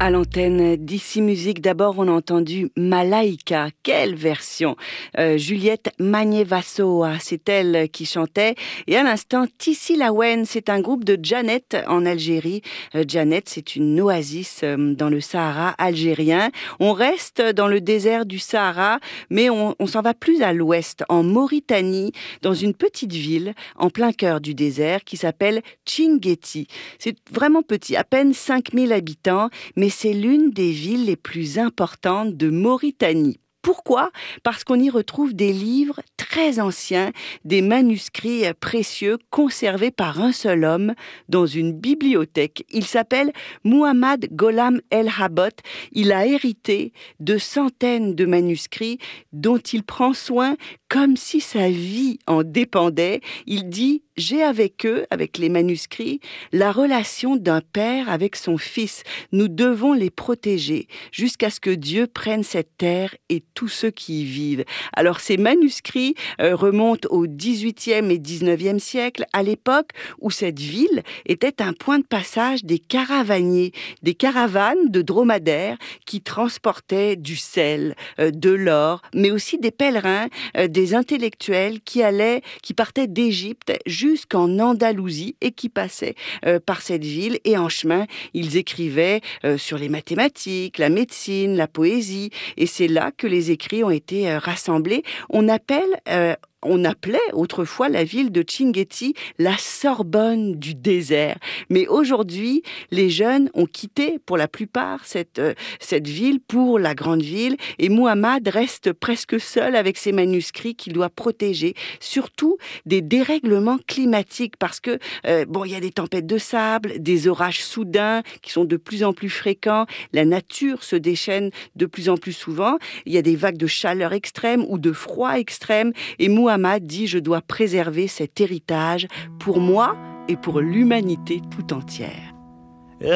À l'antenne d'Ici Musique, d'abord on a entendu Malaika. Quelle version! Juliette Magnévassoa, c'est elle qui chantait. Et à l'instant, Tissi Lawen, c'est un groupe de Djanet en Algérie. Djanet, c'est une oasis dans le Sahara algérien. On reste dans le désert du Sahara, mais on s'en va plus à l'ouest, en Mauritanie, dans une petite ville en plein cœur du désert qui s'appelle Tchinguetti. C'est vraiment petit, à peine 5000 habitants, mais c'est l'une des villes les plus importantes de Mauritanie. Pourquoi ? Parce qu'on y retrouve des livres très anciens, des manuscrits précieux conservés par un seul homme dans une bibliothèque. Il s'appelle Muhammad Gholam El Habot. Il a hérité de centaines de manuscrits dont il prend soin comme si sa vie en dépendait. Il dit « J'ai avec eux, avec les manuscrits, la relation d'un père avec son fils. Nous devons les protéger jusqu'à ce que Dieu prenne cette terre et tous ceux qui y vivent. » Alors ces manuscrits remontent au XVIIIe et XIXe siècle, à l'époque où cette ville était un point de passage des caravaniers, des caravanes de dromadaires qui transportaient du sel, de l'or, mais aussi des pèlerins, des intellectuels qui partaient d'Égypte jusqu'en Andalousie et qui passaient par cette ville. Et en chemin, ils écrivaient sur les mathématiques, la médecine, la poésie. Et c'est là que les écrits ont été rassemblés. On appelait autrefois la ville de Tchinguetti la Sorbonne du désert. Mais aujourd'hui, les jeunes ont quitté pour la plupart cette ville pour la grande ville et Muhammad reste presque seul avec ses manuscrits qu'il doit protéger, surtout des dérèglements climatiques parce que il y a des tempêtes de sable, des orages soudains qui sont de plus en plus fréquents, la nature se déchaîne de plus en plus souvent, il y a des vagues de chaleur extrême ou de froid extrême et Muhammad dit « Je dois préserver cet héritage pour moi et pour l'humanité tout entière ».